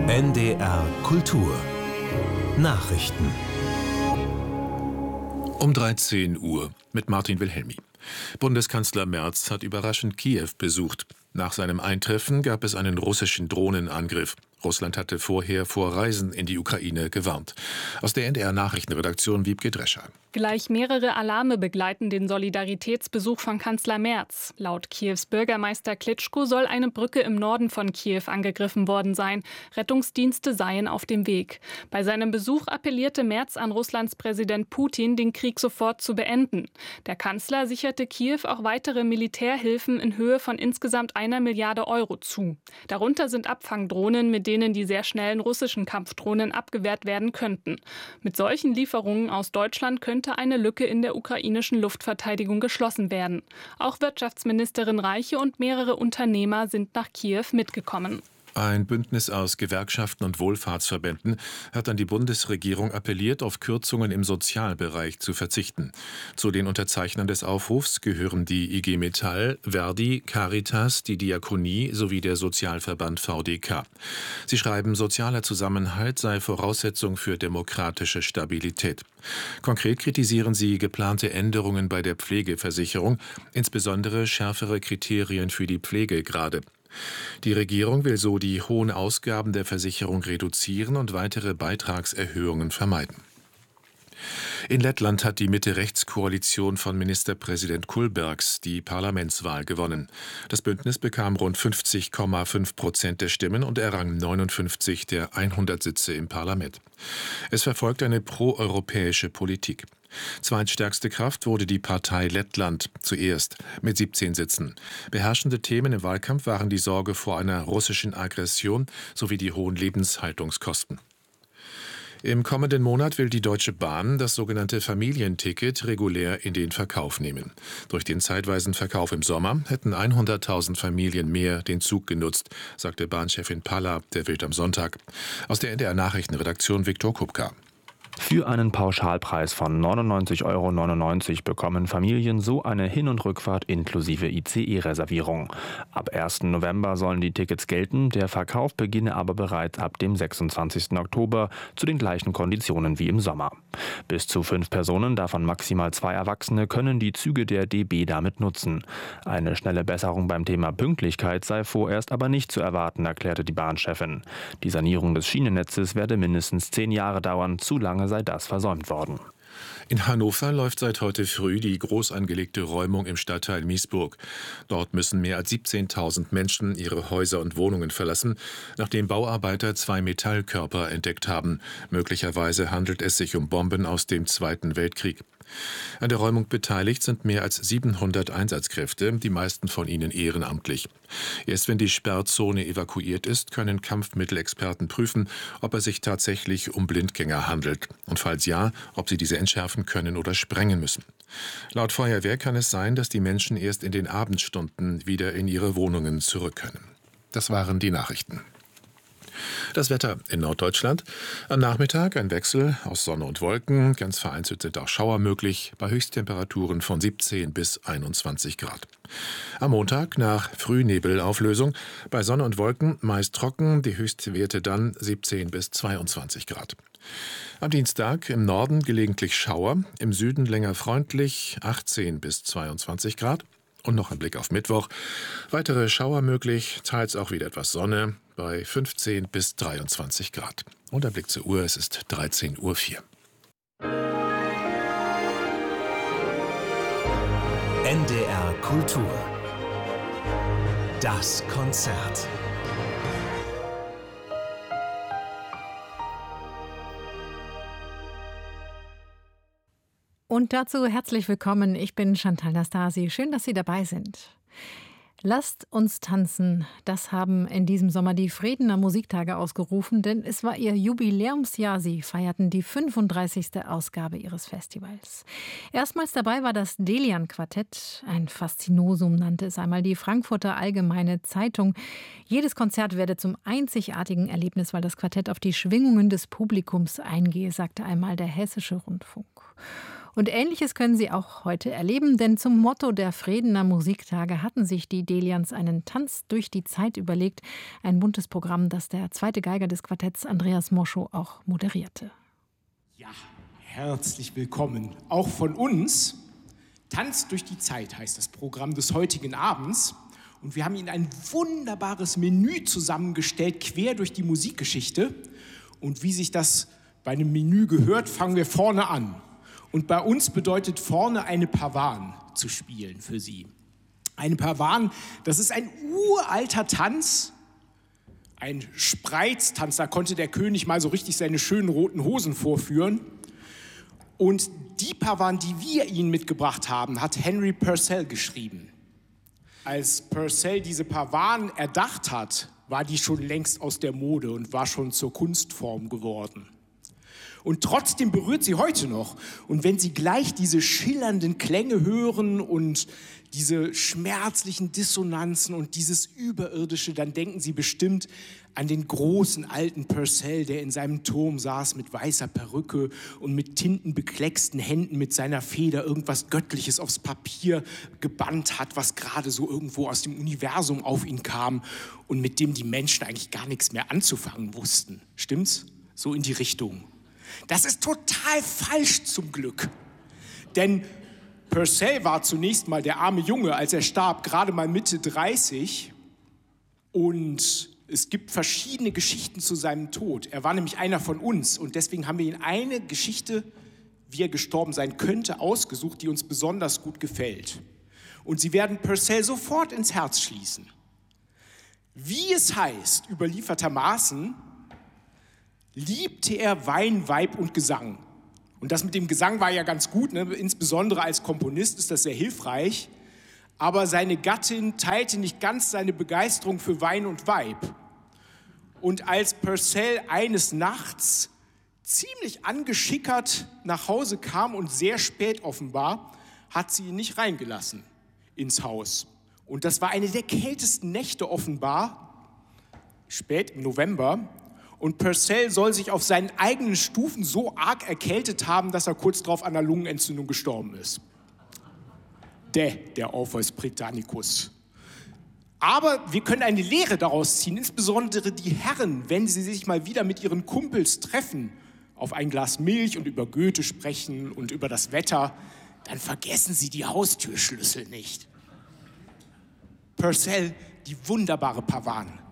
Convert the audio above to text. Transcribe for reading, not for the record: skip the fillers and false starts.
NDR Kultur Nachrichten um 13 Uhr mit Martin Wilhelmi. Bundeskanzler Merz hat überraschend Kiew besucht. Nach seinem Eintreffen gab es einen russischen Drohnenangriff. Russland hatte vorher vor Reisen in die Ukraine gewarnt. Aus der NDR-Nachrichtenredaktion Wiebke Drescher. Gleich mehrere Alarme begleiten den Solidaritätsbesuch von Kanzler Merz. Laut Kiews Bürgermeister Klitschko soll eine Brücke im Norden von Kiew angegriffen worden sein. Rettungsdienste seien auf dem Weg. Bei seinem Besuch appellierte Merz an Russlands Präsident Putin, den Krieg sofort zu beenden. Der Kanzler sicherte Kiew auch weitere Militärhilfen in Höhe von insgesamt 1 Milliarde Euro zu. Darunter sind Abfangdrohnen, mit denen die sehr schnellen russischen Kampfdrohnen abgewehrt werden könnten. Mit solchen Lieferungen aus Deutschland könnte eine Lücke in der ukrainischen Luftverteidigung geschlossen werden. Auch Wirtschaftsministerin Reiche und mehrere Unternehmer sind nach Kiew mitgekommen. Ein Bündnis aus Gewerkschaften und Wohlfahrtsverbänden hat an die Bundesregierung appelliert, auf Kürzungen im Sozialbereich zu verzichten. Zu den Unterzeichnern des Aufrufs gehören die IG Metall, Verdi, Caritas, die Diakonie sowie der Sozialverband VDK. Sie schreiben, sozialer Zusammenhalt sei Voraussetzung für demokratische Stabilität. Konkret kritisieren sie geplante Änderungen bei der Pflegeversicherung, insbesondere schärfere Kriterien für die Pflegegrade. Die Regierung will so die hohen Ausgaben der Versicherung reduzieren und weitere Beitragserhöhungen vermeiden. In Lettland hat die Mitte-Rechts-Koalition von Ministerpräsident Kulbergs die Parlamentswahl gewonnen. Das Bündnis bekam rund 50,5% der Stimmen und errang 59 der 100 Sitze im Parlament. Es verfolgt eine proeuropäische Politik. Zweitstärkste Kraft wurde die Partei Lettland, zuerst mit 17 Sitzen. Beherrschende Themen im Wahlkampf waren die Sorge vor einer russischen Aggression sowie die hohen Lebenshaltungskosten. Im kommenden Monat will die Deutsche Bahn das sogenannte Familienticket regulär in den Verkauf nehmen. Durch den zeitweisen Verkauf im Sommer hätten 100.000 Familien mehr den Zug genutzt, sagte Bahnchefin Palla der Bild am Sonntag. Aus der NDR-Nachrichtenredaktion Viktor Kupka. Für einen Pauschalpreis von 99,99 € bekommen Familien so eine Hin- und Rückfahrt inklusive ICE-Reservierung. Ab 1. November sollen die Tickets gelten, der Verkauf beginne aber bereits ab dem 26. Oktober zu den gleichen Konditionen wie im Sommer. Bis zu 5 Personen, davon maximal 2 Erwachsene, können die Züge der DB damit nutzen. Eine schnelle Besserung beim Thema Pünktlichkeit sei vorerst aber nicht zu erwarten, erklärte die Bahnchefin. Die Sanierung des Schienennetzes werde mindestens 10 Jahre dauern, zu lange sei das versäumt worden. In Hannover läuft seit heute früh die groß angelegte Räumung im Stadtteil Miesburg. Dort müssen mehr als 17.000 Menschen ihre Häuser und Wohnungen verlassen, nachdem Bauarbeiter 2 Metallkörper entdeckt haben. Möglicherweise handelt es sich um Bomben aus dem Zweiten Weltkrieg. An der Räumung beteiligt sind mehr als 700 Einsatzkräfte, die meisten von ihnen ehrenamtlich. Erst wenn die Sperrzone evakuiert ist, können Kampfmittelexperten prüfen, ob es sich tatsächlich um Blindgänger handelt und falls ja, ob sie diese entschärfen können oder sprengen müssen. Laut Feuerwehr kann es sein, dass die Menschen erst in den Abendstunden wieder in ihre Wohnungen zurück können. Das waren die Nachrichten. Das Wetter in Norddeutschland. Am Nachmittag ein Wechsel aus Sonne und Wolken. Ganz vereinzelt sind auch Schauer möglich, bei Höchsttemperaturen von 17 bis 21 Grad. Am Montag nach Frühnebelauflösung bei Sonne und Wolken meist trocken, die Höchstwerte dann 17 bis 22 Grad. Am Dienstag im Norden gelegentlich Schauer, im Süden länger freundlich, 18 bis 22 Grad. Und noch ein Blick auf Mittwoch. Weitere Schauer möglich, teils auch wieder etwas Sonne bei 15 bis 23 Grad. Und ein Blick zur Uhr, es ist 13:04 Uhr. NDR Kultur Das Konzert. Und dazu herzlich willkommen. Ich bin Chantal Nastasi. Schön, dass Sie dabei sind. Lasst uns tanzen. Das haben in diesem Sommer die Fredener Musiktage ausgerufen, denn es war ihr Jubiläumsjahr. Sie feierten die 35. Ausgabe ihres Festivals. Erstmals dabei war das Delian-Quartett. Ein Faszinosum nannte es einmal die Frankfurter Allgemeine Zeitung. Jedes Konzert werde zum einzigartigen Erlebnis, weil das Quartett auf die Schwingungen des Publikums eingehe, sagte einmal der Hessische Rundfunk. Und Ähnliches können Sie auch heute erleben, denn zum Motto der Fredener Musiktage hatten sich die Delians einen Tanz durch die Zeit überlegt. Ein buntes Programm, das der zweite Geiger des Quartetts Andreas Moschow auch moderierte. Ja, herzlich willkommen. Auch von uns. Tanz durch die Zeit heißt das Programm des heutigen Abends. Und wir haben Ihnen ein wunderbares Menü zusammengestellt, quer durch die Musikgeschichte. Und wie sich das bei einem Menü gehört, fangen wir vorne an. Und bei uns bedeutet vorne eine Pavan zu spielen für Sie. Eine Pavan, das ist ein uralter Tanz, ein Spreiztanz. Da konnte der König mal so richtig seine schönen roten Hosen vorführen. Und die Pavan, die wir Ihnen mitgebracht haben, hat Henry Purcell geschrieben. Als Purcell diese Pavan erdacht hat, war die schon längst aus der Mode und war schon zur Kunstform geworden. Und trotzdem berührt sie heute noch. Und wenn Sie gleich diese schillernden Klänge hören und diese schmerzlichen Dissonanzen und dieses Überirdische, dann denken Sie bestimmt an den großen alten Purcell, der in seinem Turm saß mit weißer Perücke und mit tintenbeklecksten Händen mit seiner Feder irgendwas Göttliches aufs Papier gebannt hat, was gerade so irgendwo aus dem Universum auf ihn kam und mit dem die Menschen eigentlich gar nichts mehr anzufangen wussten. Stimmt's? So in die Richtung. Das ist total falsch zum Glück, denn Purcell war zunächst mal der arme Junge, als er starb, gerade mal Mitte 30 und es gibt verschiedene Geschichten zu seinem Tod. Er war nämlich einer von uns und deswegen haben wir Ihnen eine Geschichte, wie er gestorben sein könnte, ausgesucht, die uns besonders gut gefällt. Und Sie werden Purcell sofort ins Herz schließen. Wie es heißt, überliefertermaßen, liebte er Wein, Weib und Gesang. Und das mit dem Gesang war ja ganz gut, ne? Insbesondere als Komponist ist das sehr hilfreich. Aber seine Gattin teilte nicht ganz seine Begeisterung für Wein und Weib. Und als Purcell eines Nachts ziemlich angeschickert nach Hause kam und sehr spät offenbar, hat sie ihn nicht reingelassen ins Haus. Und das war eine der kältesten Nächte offenbar, spät im November. Und Purcell soll sich auf seinen eigenen Stufen so arg erkältet haben, dass er kurz darauf an einer Lungenentzündung gestorben ist. Der Orpheus Britannicus. Aber wir können eine Lehre daraus ziehen, insbesondere die Herren, wenn sie sich mal wieder mit ihren Kumpels treffen, auf ein Glas Milch und über Goethe sprechen und über das Wetter, dann vergessen sie die Haustürschlüssel nicht. Purcell, die wunderbare Pavan.